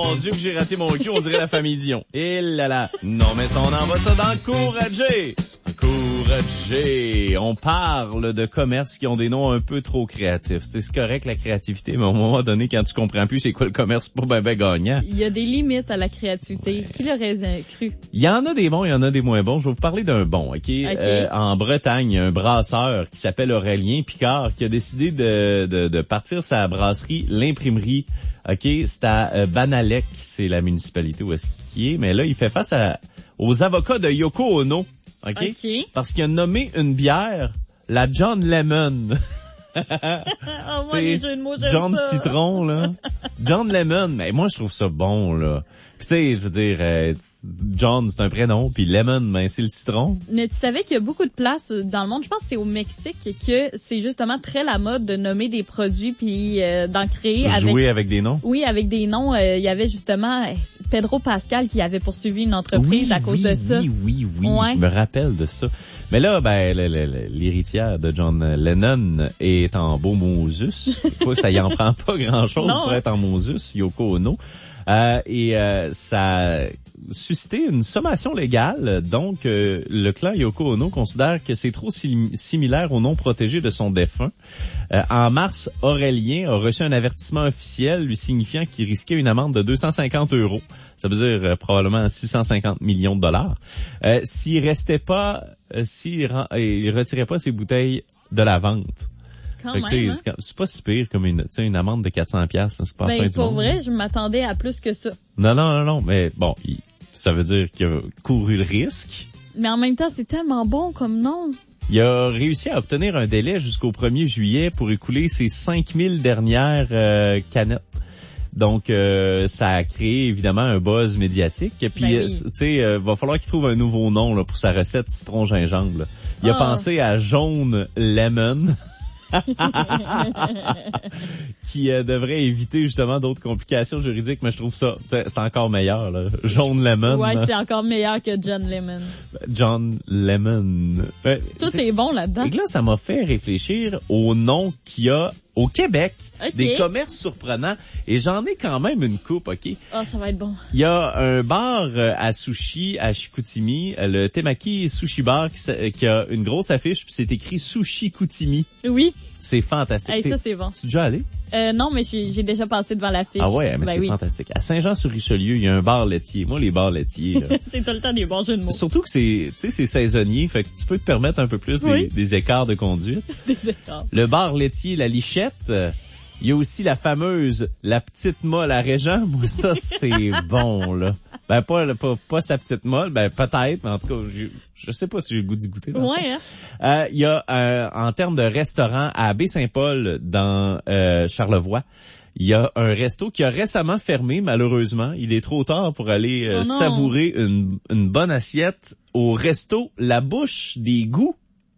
mon Dieu, que j'ai raté mon cul, on dirait la famille Dion. Et là là. Non, mais ça, on envoie ça dans Encourager. Encourager. On parle de commerces qui ont des noms un peu trop créatifs. C'est correct, la créativité, mais à un moment donné, quand tu comprends plus c'est quoi le commerce, c'est pas ben gagnant. Il y a des limites à la créativité. Qui l'aurait cru? Il y en a des bons, il y en a des moins bons. Je vais vous parler d'un bon, OK? En Bretagne, il y a un brasseur qui s'appelle Aurélien Picard qui a décidé de partir sa brasserie, l'imprimerie. OK? C'est à Banalec, c'est la municipalité où est-ce qu'il est. Mais là, il fait face aux avocats de Yoko Ono. OK? Parce qu'il a nommé une bière la John Lemon. Oh, moi, les jeux de mots, j'aime John ça. Citron, là. John Lemon, mais moi, je trouve ça bon, là. Puis tu sais, je veux dire, John, c'est un prénom, puis Lemon, ben, c'est le citron. Mais tu savais qu'il y a beaucoup de places dans le monde, je pense que c'est au Mexique, que c'est justement très la mode de nommer des produits puis d'en créer. Jouer avec des noms? Oui, avec des noms. Il y avait justement Pedro Pascal qui avait poursuivi une entreprise à cause de ça. Oui, ouais. Je me rappelle de ça. Mais là, ben, l'héritière de John Lennon est en beau Moses. Ça y en prend pas grand-chose pour être en Moses, Yoko Ono. Ça a suscité une sommation légale. Donc, le clan Yoko Ono considère que c'est trop similaire au nom protégé de son défunt. En mars, Aurélien a reçu un avertissement officiel lui signifiant qu'il risquait une amende de 250 €. Ça veut dire probablement 650 millions de dollars. S'il retirait pas ses bouteilles de la vente. Quand même, hein? C'est pas si pire comme une amende de 400$, là, c'est pas la fin du monde. Pour vrai, je m'attendais à plus que ça. Non, mais bon, ça veut dire qu'il a couru le risque. Mais en même temps, c'est tellement bon comme nom. Il a réussi à obtenir un délai jusqu'au 1er juillet pour écouler ses 5000 dernières canettes. Donc, ça a créé évidemment un buzz médiatique. Puis, tu sais, va falloir qu'il trouve un nouveau nom là, pour sa recette citron-gingembre. Il a pensé à Jaune Lemon. Qui devrait éviter justement d'autres complications juridiques, mais je trouve ça, c'est encore meilleur, là. Jaune Lemon. Ouais, c'est encore meilleur que John Lemon. John Lemon. Tout est bon là-dedans. Et là, ça m'a fait réfléchir au nom qu'il y a au Québec, des commerces surprenants, et j'en ai quand même une coupe, OK? Oh, ça va être bon. Il y a un bar à sushi à Chicoutimi, le Temaki Sushi Bar, qui a une grosse affiche, puis c'est écrit Sushi Koutimi. Oui. C'est fantastique. Hey, ça, c'est bon. Tu es déjà allé? Non, mais j'ai déjà passé devant l'affiche. Ah ouais, mais c'est fantastique. À Saint-Jean-sur-Richelieu, il y a un bar laitier. Moi, les bars laitiers, là. C'est tout le temps des bons jeux de mots. Surtout que c'est saisonnier, fait que tu peux te permettre un peu plus des écarts de conduite. Des écarts. Le bar laitier La Lichette. Il y a aussi la fameuse, la petite molle à Régent. Moi, ça, c'est bon, là. Ben, pas sa petite molle, ben, peut-être, mais en tout cas, je sais pas si j'ai le goût d'y goûter. Ouais, hein. Il y a, en termes de restaurant à Baie-Saint-Paul, dans, Charlevoix, il y a un resto qui a récemment fermé, malheureusement. Il est trop tard pour aller savourer une bonne assiette au resto La Bouche des Goûts.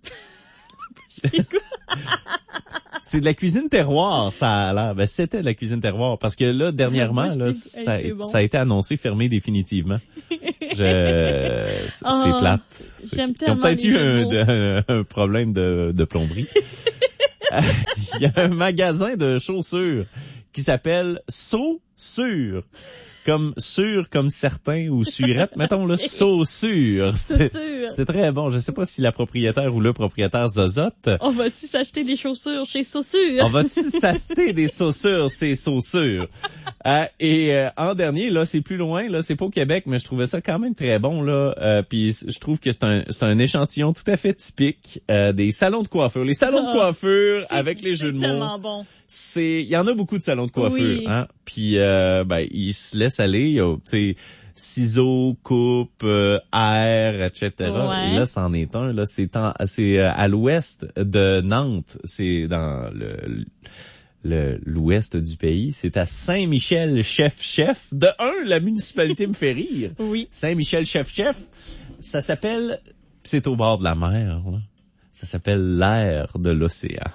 C'est de la cuisine terroir, ça a l'air. Ben, c'était de la cuisine terroir, parce que là, dernièrement, là, ça a été annoncé fermé définitivement. C'est plate. J'aime Ils ont peut-être eu un problème de plomberie. Il y a un magasin de chaussures qui s'appelle Saussure. Comme sûr, comme certain, ou surette, mettons le Saussure. C'est très bon. Je sais pas si la propriétaire ou le propriétaire zozote. On va-tu s'acheter des chaussures chez Saussure? On va-tu s'acheter des chaussures, c'est Saussure. En dernier, là, c'est plus loin, là, c'est pas au Québec, mais je trouvais ça quand même très bon, là. Puis je trouve que c'est un échantillon tout à fait typique des salons de coiffure. Les salons de coiffure avec les jeux de mots. C'est tellement bon. Il y en a beaucoup de salons de coiffure, hein. Puis ils se laissent aller, il y a, tu sais, ciseaux, coupe, air, etc. Ouais. Et là, c'en est un. Là, c'est à l'ouest de Nantes. C'est dans l'ouest du pays. C'est à Saint-Michel Chef. De un, la municipalité me fait rire. Oui. Saint-Michel Chef. Ça s'appelle, c'est au bord de la mer, là. Ça s'appelle l'air de l'océan.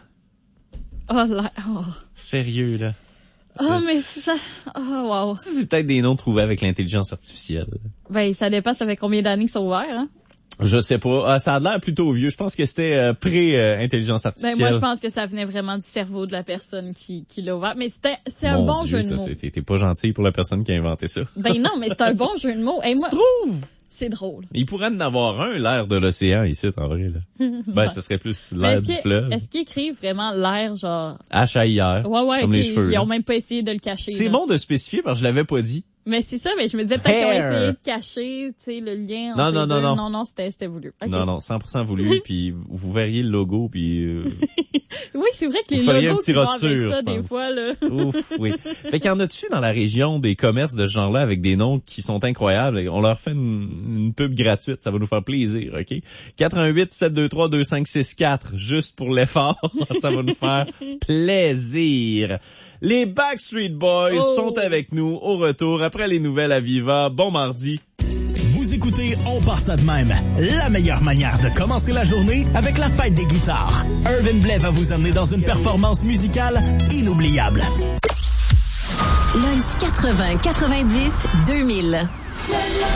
Sérieux, là. Mais c'est ça. Wow. C'est peut-être des noms trouvés avec l'intelligence artificielle. Ben, ça dépend, ça fait combien d'années qu'ils sont ouverts, hein? Je sais pas. Ça a l'air plutôt vieux. Je pense que c'était pré-intelligence artificielle. Moi, je pense que ça venait vraiment du cerveau de la personne qui l'a ouvert. Mais c'est un bon jeu de mots. T'es pas gentil pour la personne qui a inventé ça. Non, mais c'est un bon jeu de mots. Tu trouves? C'est drôle. Il pourrait en avoir un, l'air de l'océan, ici, en vrai, là. Ce serait plus l'air du fleuve. Est-ce qu'ils écrivent vraiment l'air, genre... H-A-I-R. Ouais, comme les cheveux. Ils ont même pas essayé de le cacher. C'est bon de spécifier parce que je l'avais pas dit. Mais c'est ça, mais je me disais peut-être qu'ils ont essayé de cacher, tu sais, le lien entre les deux. Non, c'était voulu. Okay. Non, 100% voulu, puis vous verriez le logo, puis... Oui, c'est vrai que les logos qui vont avec ça, des fois, là. Ouf, oui. Fait qu'il y en a-tu dans la région des commerces de ce genre-là avec des noms qui sont incroyables? On leur fait une pub gratuite, ça va nous faire plaisir, OK? 88-723-2564, juste pour l'effort, ça va nous faire plaisir. Les Backstreet Boys sont avec nous au retour après les nouvelles à Viva. Bon mardi. Vous écoutez On part ça de même, la meilleure manière de commencer la journée avec la fête des guitares. Irvin Blais va vous amener dans une performance musicale inoubliable. Lunch 80, 90, 2000.